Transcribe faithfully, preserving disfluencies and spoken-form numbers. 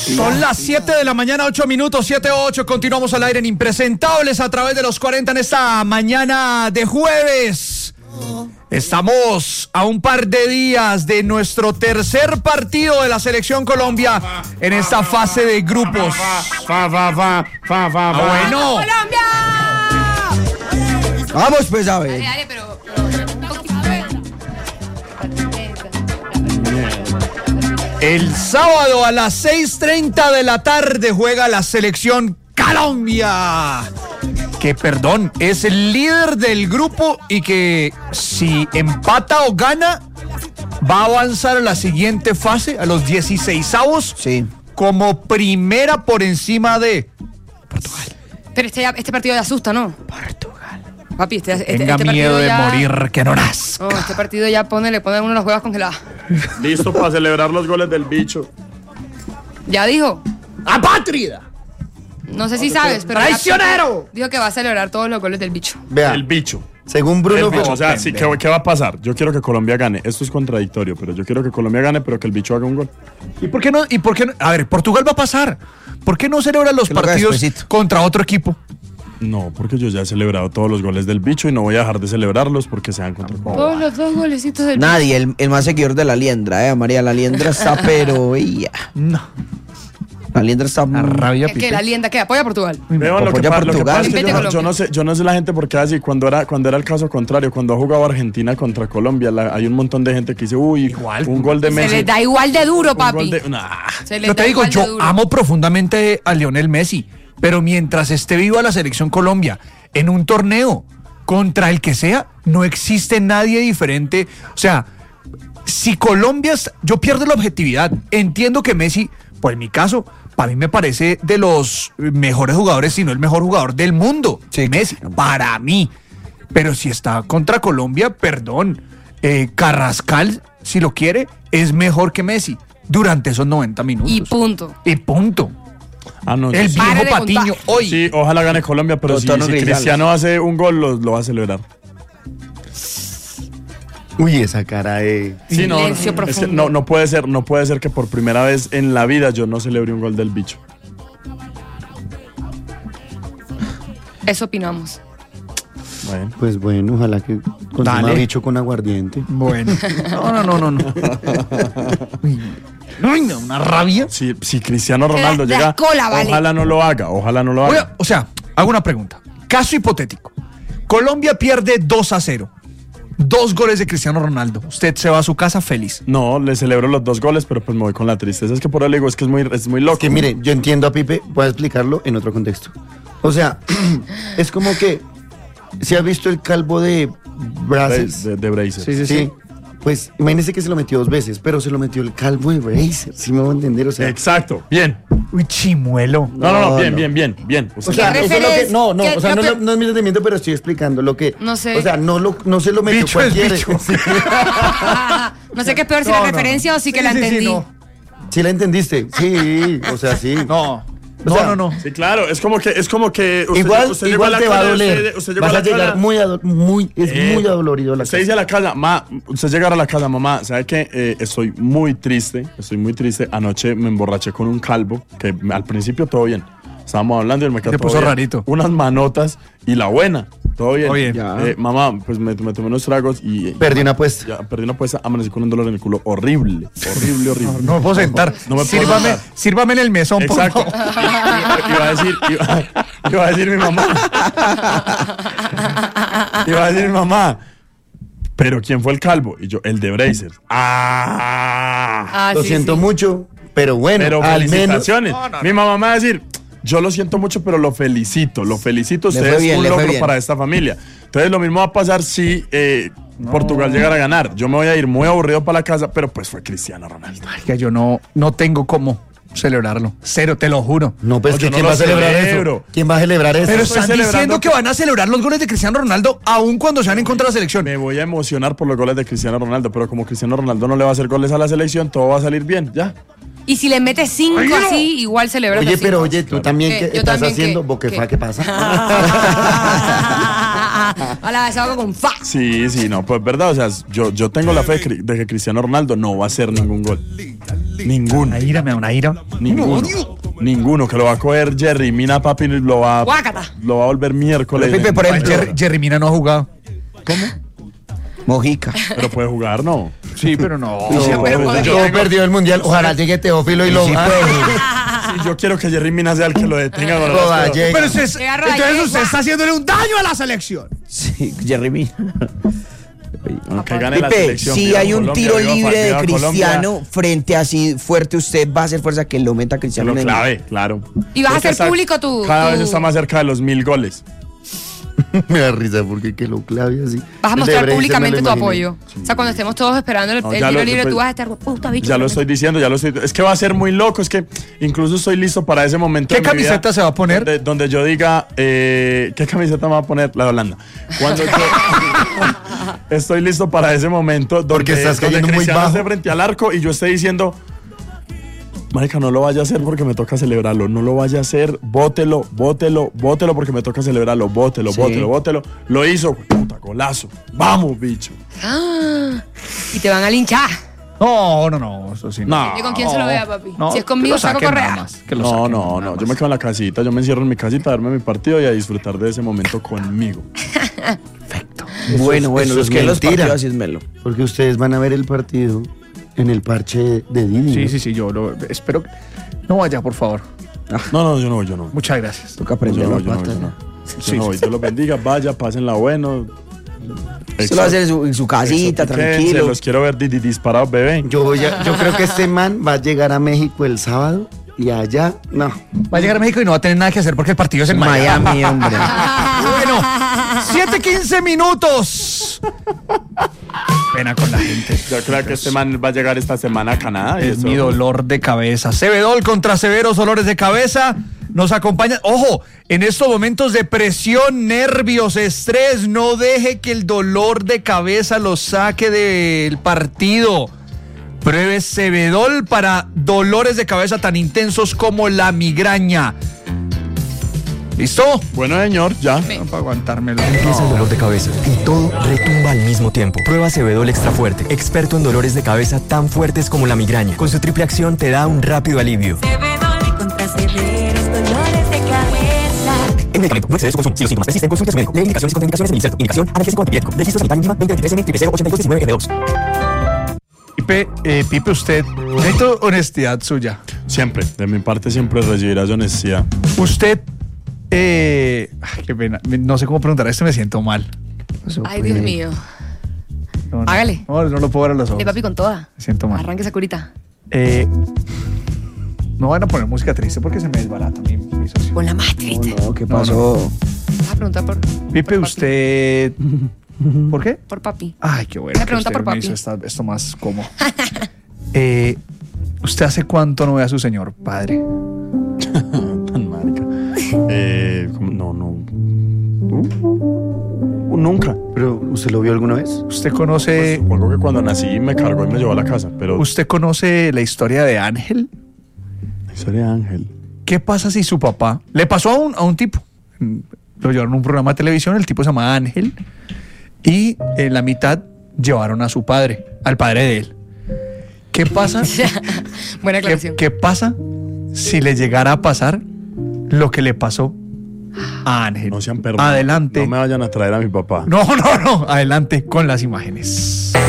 Son las siete de la mañana, ocho minutos, siete ocho. Continuamos al aire en Impresentables a través de los cuarenta en esta mañana de jueves. Estamos a un par de días de nuestro tercer partido de la Selección Colombia en esta fase de grupos. Ah, bueno. ¡Colombia! Vamos pues a ver. Dale, dale, pero, pero un poquito, a ver. El sábado a las seis treinta de la tarde juega la Selección Colombia, que, perdón, es el líder del grupo y que si empata o gana va a avanzar a la siguiente fase, a los dieciseisavos, Sí. como primera por encima de Portugal. Pero este, ya- este partido ya asusta, ¿no? Portugal. Papi, este, este, Tenga este miedo partido de ya... morir que no nazca. No, este partido ya pone, le pone uno de las huevas congeladas. Listo para celebrar los goles del bicho. Ya dijo. ¡Apátrida! No sé si sabes, pero... ya ¡Traicionero! dijo que va a celebrar todos los goles del bicho. Vea, El bicho. según Bruno... El bicho. Fer- O sea, sí, ¿qué, qué va a pasar? Yo quiero que Colombia gane. Esto es contradictorio, pero yo quiero que Colombia gane, pero que el bicho haga un gol. ¿Y por qué no? ¿Y por qué no? A ver, Portugal va a pasar. ¿Por qué no celebra los Que lo haga partidos despacito. contra otro equipo? No, porque yo ya he celebrado todos los goles del bicho y no voy a dejar de celebrarlos porque sean contra Colombia. Todos los dos golecitos del Nadie, el, el más seguidor de la liendra, eh, María. La liendra está, pero... ella. No. La liendra está... La rabia, bicho. Que Pipe. la lienda, ¿qué? Apoya a Portugal. Vean, lo, que Apoya pa- lo que Portugal. pasa es que Vete yo, no- Colombia. yo no sé, yo no sé la gente por qué así. Cuando era, cuando era el caso contrario, cuando ha jugado Argentina contra Colombia, la- hay un montón de gente que dice, uy, Igual. un gol de Se Messi. les da igual de duro, un papi. gol de- nah. Se les Yo da te digo, igual de yo duro. amo profundamente a Lionel Messi, pero mientras esté viva la Selección Colombia en un torneo contra el que sea, no existe nadie diferente. O sea, si Colombia, es- yo pierdo la objetividad. Entiendo que Messi, pues en mi caso, para mí me parece de los mejores jugadores, si no el mejor jugador del mundo. Sí. Messi, para mí. Pero si está contra Colombia, perdón, eh, Carrascal, si lo quiere, es mejor que Messi durante esos noventa minutos. Y punto. Y punto. Ah, no, El sí. Pare viejo de Patiño contar. hoy. Sí, ojalá gane Colombia, pero Los si, tonos si grillados. Cristiano hace un gol, lo, lo va a celebrar. Uy, esa cara de... Sí, no, Silencio no, es que profundo. no, no puede ser, no puede ser que por primera vez en la vida yo no celebre un gol del bicho. Eso opinamos. Bueno. Pues bueno, ojalá que consuma Dale. bicho con aguardiente. Bueno. No, no, no, no. no. Uy, Ay, no, una rabia. Si, si Cristiano Que Ronaldo la- la llega, cola, vale. ojalá no lo haga, ojalá no lo Voy haga. a- o sea, hago una pregunta. Caso hipotético. Colombia pierde dos a cero. Dos goles de Cristiano Ronaldo. Usted se va a su casa feliz. No, le celebro los dos goles, pero pues me voy con la tristeza. Es que por eso le digo, es que es muy, es muy loco. Es que mire, yo entiendo a Pipe, voy a explicarlo en otro contexto. O sea, es como que, si has visto el calvo de de, Brazzers, de, de Bracer. sí, pues imagínese que se lo metió dos veces, pero se lo metió el calvo de Brazzers, ¿sí me va a entender? O sea, Exacto, bien. Uy, chimuelo. No, no, no, No, bien, no. bien, bien, bien. O o sea, sea, ¿Qué eso es lo que, referes- no, no, qué- o sea, lo no, que- lo- no es mi entendimiento, pero estoy explicando lo que, No sé. o sea, no, lo, no se lo metió Bicho es cualquiera. bicho. Sí, No sé qué es peor, si No, la no, referencia no. o sí que Sí, la sí, sí, entendí. no. sí la entendiste, sí, o sea, sí. No. O No, sea, no, no. sí, claro, es como que, es como que usted, Igual, usted llegó a igual la te va a casa, doler. usted- usted llegó Vas a a la llegar casa, muy, ado- muy, es Eh, muy adolorido a la Usted casa. dice a la casa, ma, usted llegar a la casa, mamá, ¿sabe qué? Eh, estoy muy triste, estoy muy triste. Anoche me emborraché con un calvo, que al principio todo bien. Estábamos hablando y él me quedó Se todo puso bien. rarito. Unas manotas y la buena, todo bien. Todo bien. Ya. Eh, mamá, pues me, me tomé unos tragos y... Perdí una apuesta. Ya, perdí una apuesta, amanecí con un dolor en el culo horrible, horrible, horrible. No me puedo sentar. No me puedo sírvame, sentar. sírvame en el mesón, por Exacto. favor. Iba, iba a decir, iba, iba a decir mi mamá. Iba a decir mi mamá. Pero ¿quién fue el calvo? Y yo, el de Bracer. Ah. Ah, Lo sí, siento sí. mucho, pero bueno, Pero al menos. felicitaciones. Mi mamá me va a decir, yo lo siento mucho, pero lo felicito. Lo felicito. Le Usted fue es bien, un le fue logro bien. para esta familia. Entonces lo mismo va a pasar si eh, Portugal llegara a ganar. Yo me voy a ir muy aburrido para la casa, pero pues fue Cristiano Ronaldo. Ay, que yo no, no tengo cómo celebrarlo. Cero, te lo juro. No, pues No, que yo no ¿quién lo va a celebrar celebro. eso? ¿Quién va a celebrar eso? Pero estoy están diciendo celebrando que que- van a celebrar los goles de Cristiano Ronaldo aun cuando sean en contra de la selección. Me voy a emocionar por los goles de Cristiano Ronaldo, pero como Cristiano Ronaldo no le va a hacer goles a la selección, todo va a salir bien, ya. Y si le metes cinco Ay, no. así, igual celebras Oye, los pero cinco. oye, tú también, ¿Qué? ¿qué Yo estás también, haciendo? ¿qué? ¿Boquefa ¿Qué? qué pasa? Hola, se hago con fa. Sí, sí, no, pues verdad, o sea, yo, yo tengo la fe de cri- de que Cristiano Ronaldo no va a hacer ningún gol. Ninguno. Una ira, me da una ira. Ninguno. Ninguno. Que lo va a coger Jerry Mina, papi, lo va, Guácata. lo va a volver miércoles. Pero, Pipe, por ejemplo- Jerry, Jerry Mina no ha jugado. Mojica. Pero puede jugar, ¿no? Sí, pero no. No, pero pero podría. yo perdió el mundial. Ojalá llegue Teófilo y lo. Sí, Ah, Sí, yo quiero que Jerry Mina sea el que lo detenga. con el Joda, resto. llega. Pero usted, es- Llega entonces Rodallega. usted está haciéndole un daño a la selección. Sí, Jerry Mina. Aunque gane la Pipe, selección. si viva hay un Colombia, tiro viva libre de viva Cristiano Colombia, frente así fuerte, usted va a hacer fuerza que lo meta a que Cristiano. lo en el- clave, claro. Y vas a Es que hacer está- público tu- Cada tu- vez está más cerca de los mil goles. Me da risa porque que lo clave así. Vas a El de mostrar Bracer públicamente me tu lo imaginé. apoyo. O sea, cuando estemos todos esperando el, No, el ya tiro lo- libre, pues, tú vas a estar, puta bicho. Ya lo estoy diciendo, ya lo estoy. Es que va a ser muy loco. Es que incluso estoy listo para ese momento. ¿Qué de mi vida camiseta se va a poner? Donde, donde yo diga, eh, ¿qué camiseta me va a poner? La de Holanda. Cuando yo estoy listo para ese momento. Donde, Porque estás donde cayendo muy Cristiano bajo. esté frente al arco y yo esté diciendo. Marica, no lo vaya a hacer porque me toca celebrarlo. No lo vaya a hacer. Bótelo, bótelo, bótelo porque me toca celebrarlo. Bótelo, Sí. bótelo, bótelo. Lo hizo. Puta, golazo. Vamos, bicho. Ah, y te van a linchar. No, no, no, eso sí. No. ¿Y con quién se lo vea, papi? No, Si es que conmigo, lo saco saquen correa. nada más, que lo No, saquen no, nada no. más. Yo me quedo en la casita. Yo me encierro en mi casita a verme mi partido y a disfrutar de ese momento conmigo. Perfecto. Bueno, Eso bueno, es los que los mentira. partidos así es melo. Porque ustedes van a ver el partido en el parche de Didi. Sí, ¿no? sí, sí, yo lo espero. que- No vaya, por favor. No, no, yo no voy, yo no. Muchas gracias. Toca Yo aprender no, la voy, yo no, pata. voy, yo no. Yo no voy. Dios los bendiga, vaya, pásenla bueno. Se lo va a hacer en su, en su casita, Exotiquense, tranquilo. Los quiero ver di- di- disparados, bebé. Yo, voy a- yo creo que este man va a llegar a México el sábado y allá, no. Va a llegar a México y no va a tener nada que hacer porque el partido es en Miami. Miami, hombre. Bueno, siete quince minutos. Pena con la gente. Yo creo que este man va a llegar esta semana a Canadá. y Es eso- mi dolor de cabeza. Cebedol contra severos dolores de cabeza. Nos acompaña. Ojo, en estos momentos de presión, nervios, estrés, no deje que el dolor de cabeza lo saque del partido. Pruebe Cebedol para dolores de cabeza tan intensos como la migraña. ¿Listo? Bueno, señor, ya. No, para aguantármelo. Empieza el dolor de cabeza y todo retumba al mismo tiempo. Prueba Cebedol Extra Fuerte, experto en dolores de cabeza tan fuertes como la migraña. Con su triple acción te da un rápido alivio. Cebedol contra severos dolores de cabeza. El medicamento no excede su consumo. Si los síntomas persisten, consulte a su médico. Lee indicaciones y contraindicaciones del inserto. Indicación analgésico antipirético. Registro sanitario mínima veinte veintitrés M cero cero ochenta y dos diecinueve F dos. Pipe, eh, Pipe, usted, necesito honestidad suya. Siempre, de mi parte siempre recibirás honestidad. Usted, eh, ay, qué pena, me- no sé cómo preguntar esto, me siento mal. Ay, Dios mío. No, no, Hágale. No, no lo puedo ver a los ojos. De papi con toda. Me siento mal. Arranque esa curita. Eh, no van a poner música triste porque se me desbarata mi, mi socio. Pon la más triste. No, ¿qué pasó? Vas a preguntar por, Pipe, por papi. usted, ¿por qué? Por papi. Ay, qué bueno. Una que pregunta usted por me papi. hizo esta- esto más cómodo. eh, ¿Usted hace cuánto no ve a su señor padre? Tan marica. Eh, ¿cómo? no, no. Uh, nunca. ¿Pero usted lo vio alguna vez? ¿Usted conoce, Supongo que cuando nací me cargó y me llevó a la casa, pero. usted conoce la historia de Ángel? Historia de Ángel. ¿Qué pasa si su papá le pasó a un, a un tipo? Lo llevaron a un programa de televisión, el tipo se llamaba Ángel, y en la mitad llevaron a su padre, al padre de él. ¿Qué pasa? Buena ¿Qué, aclaración. qué pasa si le llegara a pasar lo que le pasó a Ángel? No sean perros. Adelante. No me vayan a traer a mi papá. No, no, no. Adelante con las imágenes.